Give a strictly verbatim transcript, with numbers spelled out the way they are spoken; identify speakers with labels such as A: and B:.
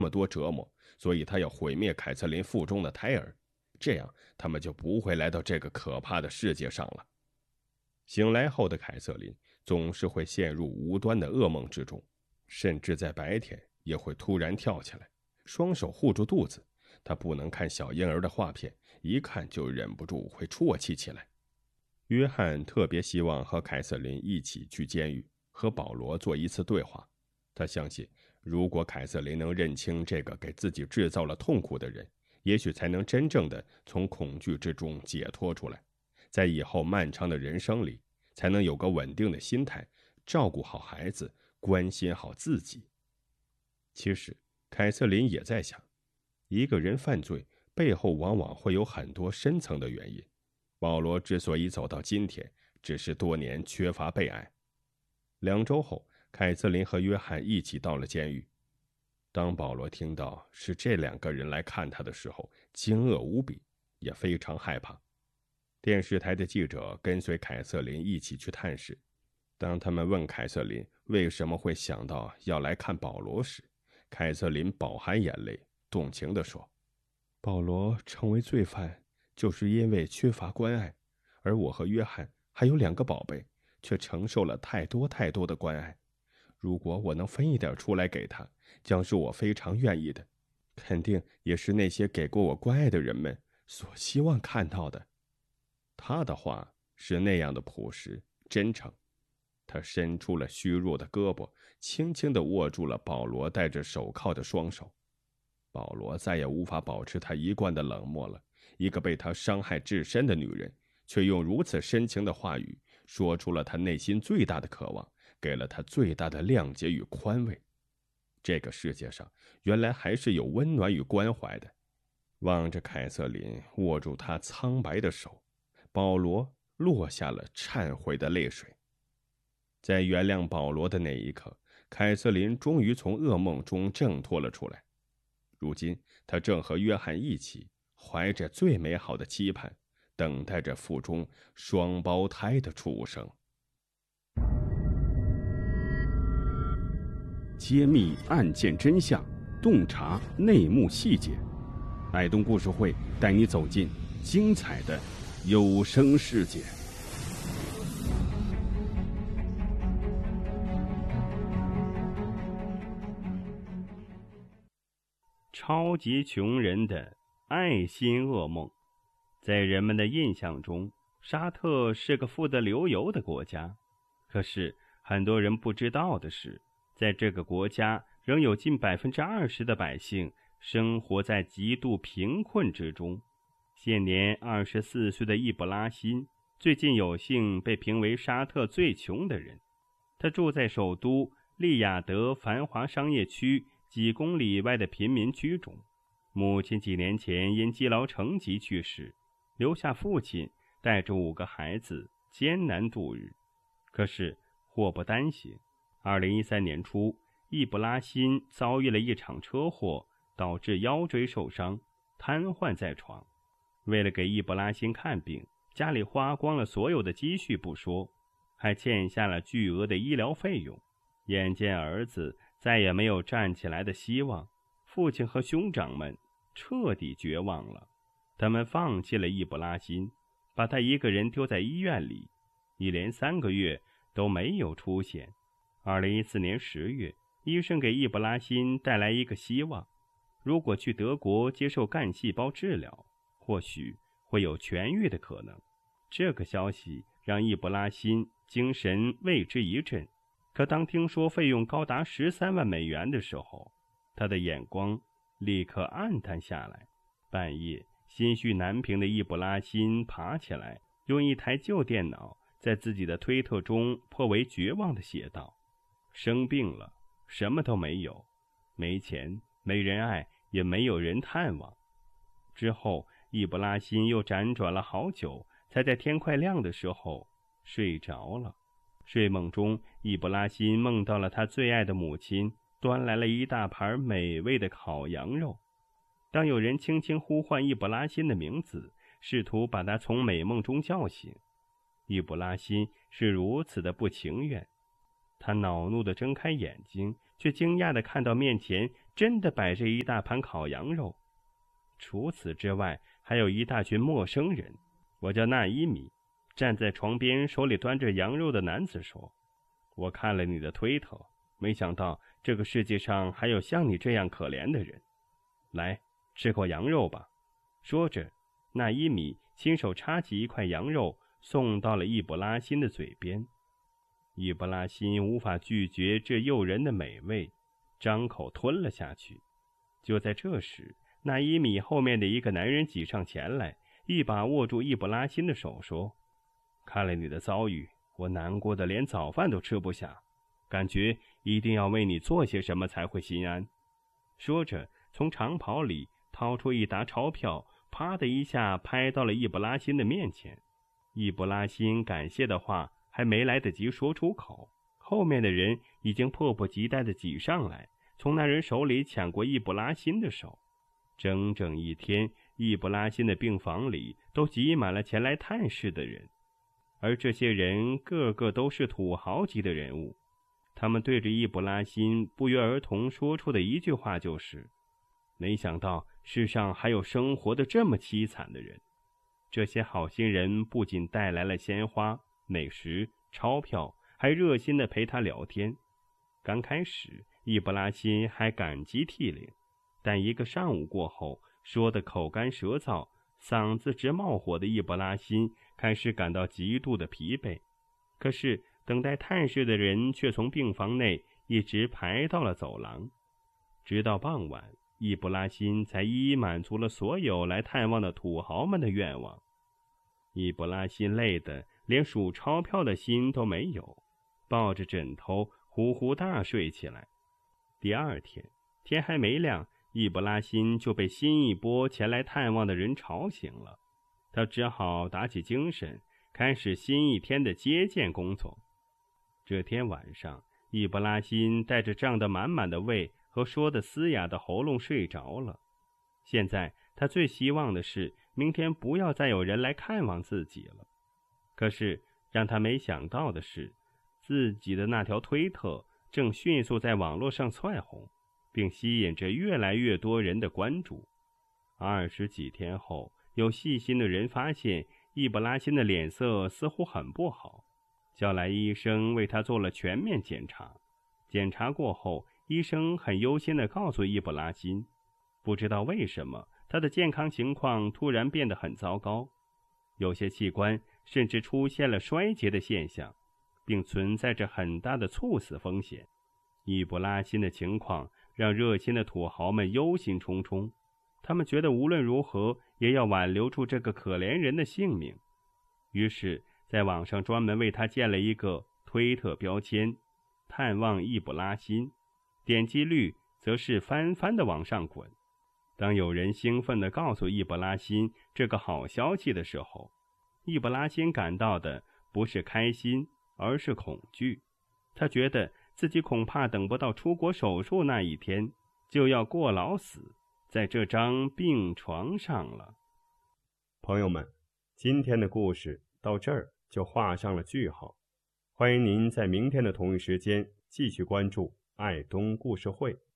A: 么多折磨，所以他要毁灭凯瑟琳腹中的胎儿，这样他们就不会来到这个可怕的世界上了。醒来后的凯瑟琳总是会陷入无端的噩梦之中，甚至在白天也会突然跳起来，双手护住肚子。她不能看小婴儿的画片，一看就忍不住会啜泣起来。约翰特别希望和凯瑟琳一起去监狱，和保罗做一次对话。他相信，如果凯瑟琳能认清这个给自己制造了痛苦的人，也许才能真正的从恐惧之中解脱出来，在以后漫长的人生里，才能有个稳定的心态，照顾好孩子，关心好自己。其实，凯瑟琳也在想，一个人犯罪背后往往会有很多深层的原因。保罗之所以走到今天，只是多年缺乏被爱。两周后，凯瑟琳和约翰一起到了监狱。当保罗听到是这两个人来看他的时候，惊愕无比，也非常害怕。电视台的记者跟随凯瑟琳一起去探视。当他们问凯瑟琳为什么会想到要来看保罗时，凯瑟琳饱含眼泪，动情地说：“保罗成为罪犯，就是因为缺乏关爱，而我和约翰还有两个宝贝，却承受了太多太多的关爱。如果我能分一点出来给他，将是我非常愿意的，肯定也是那些给过我关爱的人们所希望看到的。”他的话是那样的朴实真诚。他伸出了虚弱的胳膊，轻轻地握住了保罗戴着手铐的双手。保罗再也无法保持他一贯的冷漠了。一个被他伤害至深的女人，却用如此深情的话语说出了他内心最大的渴望，给了他最大的谅解与宽慰。这个世界上原来还是有温暖与关怀的。望着凯瑟琳握住他苍白的手，保罗落下了忏悔的泪水。在原谅保罗的那一刻，凯瑟琳终于从噩梦中挣脱了出来。如今她正和约翰一起，怀着最美好的期盼，等待着腹中双胞胎的出生。
B: 揭秘案件真相，洞察内幕细节，爱东故事会带你走进精彩的有声世界。超级穷人的爱心噩梦。在人们的印象中，沙特是个富得流油的国家。可是很多人不知道的是，在这个国家仍有近百分之二十的百姓生活在极度贫困之中。现年二十四岁的易卜拉欣，最近有幸被评为沙特最穷的人。他住在首都利雅得繁华商业区几公里外的贫民区中。母亲几年前因积劳成疾去世，留下父亲带着五个孩子艰难度日。可是祸不单行，二零一三年初，易卜拉欣遭遇了一场车祸，导致腰椎受伤，瘫痪在床。为了给易卜拉欣看病，家里花光了所有的积蓄不说，还欠下了巨额的医疗费用。眼见儿子再也没有站起来的希望，父亲和兄长们彻底绝望了。他们放弃了易卜拉欣，把他一个人丢在医院里，一连三个月都没有出现。二零一四年十月，医生给易卜拉欣带来一个希望，如果去德国接受干细胞治疗，或许会有痊愈的可能。这个消息让易卜拉欣精神为之一振，可当听说费用高达十三万美元的时候，他的眼光立刻暗淡下来。半夜，心绪难平的易卜拉欣爬起来，用一台旧电脑在自己的推特中颇为绝望地写道：生病了，什么都没有，没钱，没人爱，也没有人探望。之后易卜拉欣又辗转了好久，才在天快亮的时候睡着了。睡梦中，易卜拉欣梦到了他最爱的母亲端来了一大盘美味的烤羊肉。当有人轻轻呼唤易卜拉欣的名字，试图把他从美梦中叫醒，易卜拉欣是如此的不情愿。他恼怒地睁开眼睛，却惊讶地看到面前真的摆着一大盘烤羊肉。除此之外，还有一大群陌生人。我叫纳伊米，站在床边手里端着羊肉的男子说，我看了你的推特，没想到这个世界上还有像你这样可怜的人。来，吃口羊肉吧。说着，纳伊米亲手插起一块羊肉送到了易卜拉欣的嘴边。易卜拉欣无法拒绝这诱人的美味，张口吞了下去。就在这时，纳伊米后面的一个男人挤上前来，一把握住易卜拉欣的手说，看了你的遭遇，我难过的连早饭都吃不下，感觉一定要为你做些什么才会心安。说着，从长袍里掏出一沓钞票，啪的一下拍到了易卜拉欣的面前。易卜拉欣感谢的话还没来得及说出口，后面的人已经迫不及待地挤上来，从那人手里抢过易卜拉欣的手。整整一天，易卜拉欣的病房里都挤满了前来探视的人，而这些人个个都是土豪级的人物。他们对着易卜拉欣不约而同说出的一句话就是，没想到世上还有生活的这么凄惨的人。这些好心人不仅带来了鲜花、美食、钞票，还热心地陪他聊天。刚开始，易卜拉欣还感激涕零，但一个上午过后，说得口干舌燥，嗓子直冒火的易卜拉欣开始感到极度的疲惫。可是等待探视的人却从病房内一直排到了走廊。直到傍晚，易卜拉欣才一一满足了所有来探望的土豪们的愿望。易卜拉欣累得连数钞票的心都没有，抱着枕头呼呼大睡起来。第二天天还没亮，易卜拉欣就被新一波前来探望的人吵醒了。他只好打起精神，开始新一天的接见工作。这天晚上，易卜拉欣带着胀得满满的胃和说得嘶哑的喉咙睡着了。现在他最希望的是明天不要再有人来看望自己了。可是让他没想到的是，自己的那条推特正迅速在网络上窜红，并吸引着越来越多人的关注。二十几天后，有细心的人发现易卜拉欣的脸色似乎很不好，叫来医生为他做了全面检查。检查过后，医生很忧心地告诉易卜拉欣，不知道为什么他的健康情况突然变得很糟糕，有些器官甚至出现了衰竭的现象，并存在着很大的猝死风险。易卜拉欣的情况让热心的土豪们忧心忡忡，他们觉得无论如何也要挽留住这个可怜人的性命。于是在网上专门为他建了一个推特标签，探望易卜拉欣，点击率则是翻番的往上滚。当有人兴奋地告诉易卜拉欣这个好消息的时候，易卜拉欣感到的不是开心，而是恐惧。他觉得自己恐怕等不到出国手术那一天，就要过劳死在这张病床上了。
C: 朋友们，今天的故事到这儿就画上了句号。欢迎您在明天的同一时间继续关注爱东故事会。